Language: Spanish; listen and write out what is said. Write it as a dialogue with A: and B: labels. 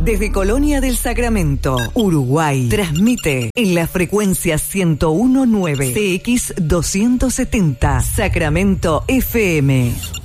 A: Desde Colonia del Sacramento, Uruguay, transmite en la frecuencia 101.9 CX 270 Sacramento FM.